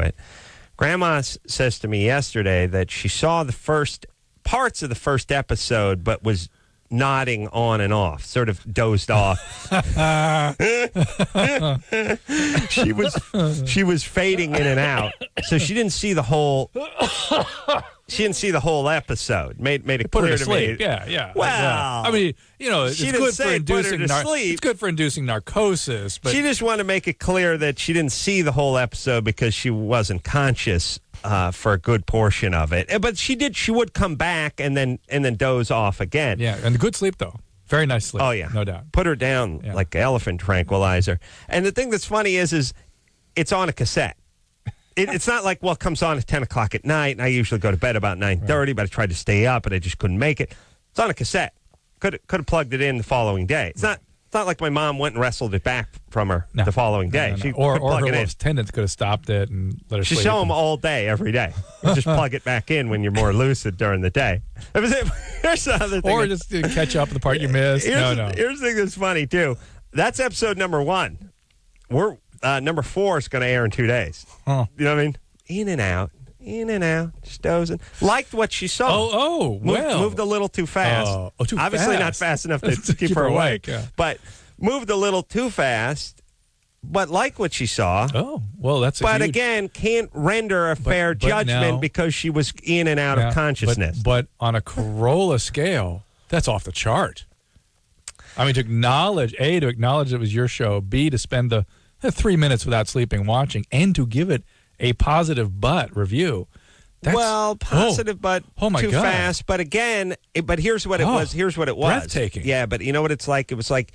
it. Grandma says to me yesterday that she saw the first parts of the first episode, but was nodding on and off, sort of dozed off. She was fading in and out, so she didn't see the whole. She didn't see the whole episode. Made it put clear her to sleep. me. Yeah. Well, I mean, it's she good didn't for say put her inducing to sleep. It's good for inducing narcosis, but She just wanted to make it clear that she didn't see the whole episode because she wasn't conscious for a good portion of it. But she did. She would come back and then doze off again. yeah, and good sleep though. Very nice sleep. Oh yeah, no doubt. Put her down like elephant tranquilizer. And the thing that's funny is it's on a cassette. It's not like, it comes on at 10 o'clock at night, and I usually go to bed about 9:30, but I tried to stay up, and I just couldn't make it. It's on a cassette. Could have plugged it in the following day. It's not like my mom went and wrestled it back from her the following day. No. She Or could plug her it in. attendant could have stopped it and let her She's sleep. home all day, every day. You just plug it back in when you're more lucid during the day. Here's the other thing. Or just to catch up with the part you missed. Here's the thing that's funny, too. That's episode number 1. We're number 4 is going to air in 2 days. Huh. You know what I mean? In and out, just dozing. Liked what she saw. Moved a little too fast. Too Obviously fast. not fast enough to keep her awake. Yeah. But moved a little too fast, but liked what she saw. Oh, well, that's But again, can't render a fair judgment now- because she was in and out of consciousness. But on a Corolla scale, that's off the chart. I mean, to acknowledge it was your show, B, to spend the 3 minutes without sleeping watching, and to give it a positive but review. Positive but my too God. fast. But again, but here's what it was. Here's what it was. Breathtaking. Yeah, but you know what it's like? It was like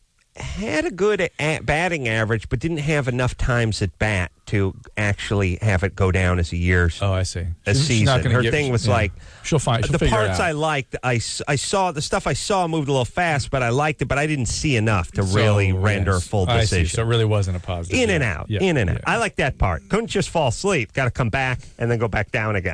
had a good batting average, but didn't have enough times at bat to actually have it go down as a year's. Oh, I see. A season. Her thing was like she'll the figure parts it out. I liked. I saw the stuff I saw moved a little fast, but I liked it. But I didn't see enough to really render a full I decision. see. So it really wasn't a positive. In and out. Yeah. In and out. Yeah. I like that part. Couldn't just fall asleep. Got to come back and then go back down again.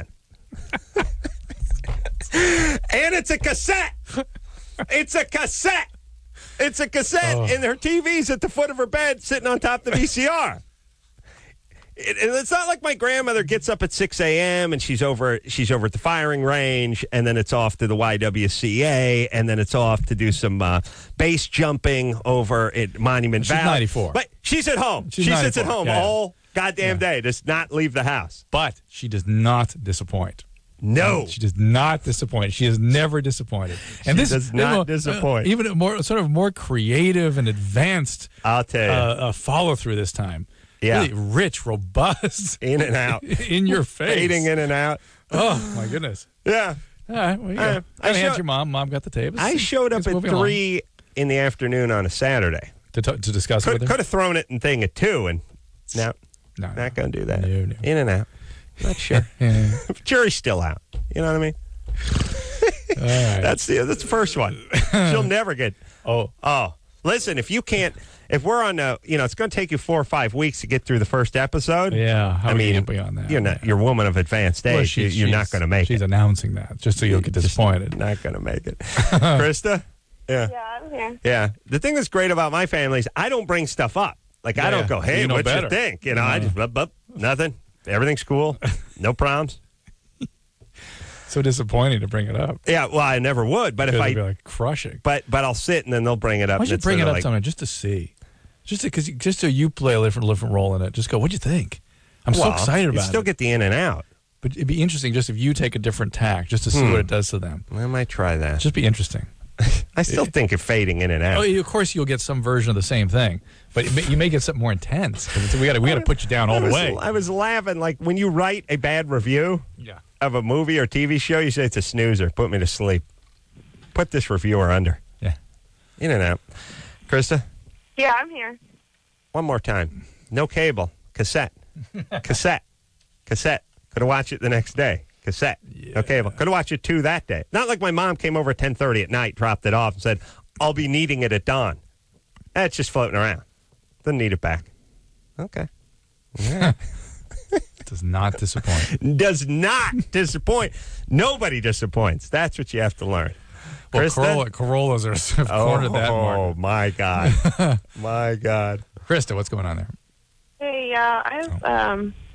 And it's a cassette. It's a cassette. It's a cassette, and her TV's at the foot of her bed, sitting on top of the VCR. And it's not like my grandmother gets up at 6 a.m. and she's over at the firing range, and then it's off to the YWCA, and then it's off to do some base jumping over at Monument Valley. She's 94. But she's at home. She 94. sits at home all goddamn day, does not leave the house. But she does not disappoint. No. She does not disappoint. She is never disappointed. And She this does not disappoint. Even a more creative and advanced I'll tell you. follow through this time. Yeah. Really rich, robust. In and out. In your face. Fading in and out. Oh, my goodness. Yeah. All right. Well, you go. I hand your mom. Mom got the tape. I showed up at 3 in the afternoon on a Saturday. To discuss it with her? Could have thrown it and thing at 2, and no, not going to do that. No. In and out. Not sure. Jury's still out. You know what I mean? All right. That's the first one. She'll never get. Oh. Listen, if we're on it's going to take you 4 or 5 weeks to get through the first episode. Yeah. How I mean, you beyond that? you're a woman of advanced age. Well, you're not going to make it. She's announcing that just so you'll get disappointed. Not going to make it. Krista? Yeah. Yeah, I'm here. Yeah. The thing that's great about my family is I don't bring stuff up. Like, I don't go, hey, You know what better. you think? I just, nothing. Everything's cool. No problems. So disappointing to bring it up. Yeah, well, I never would. But if It'd be like crushing. But I'll sit and then they'll bring it up. Why don't you bring it up sometime just to see? Just so you play a different role in it. Just go, what'd you think? I'm so excited about you it. still get the in and out. But it'd be interesting just if you take a different tack, just to see what it does to them. I might try that. Just be interesting. I still think of fading in and out. Oh, of course you'll get some version of the same thing, but you may get something more intense. We got to put you down all the way. I was laughing like when you write a bad review of a movie or TV show, you say it's a snoozer. Put me to sleep. Put this reviewer under. Yeah. In and out. Krista? Yeah, I'm here. One more time. No cable. Cassette. Cassette. Could have watched it the next day. Cassette. Yeah. No cable. Could have watched it 2 that day. Not like my mom came over at 10:30 at night, dropped it off, and said, I'll be needing it at dawn. That's just floating around. Doesn't need it back. Okay. Yeah. Does not disappoint. Does not disappoint. Nobody disappoints. That's what you have to learn. Well, Krista? Corollas have cornered that market. Oh, my God. My God. Krista, what's going on there? Hey, I have